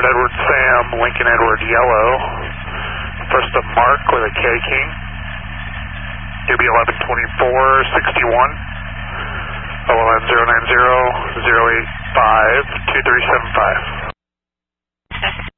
Edward Sam, Lincoln Edward Yellow. First to Mark with a K King. He'll be 112461. OLN 090 085 2375.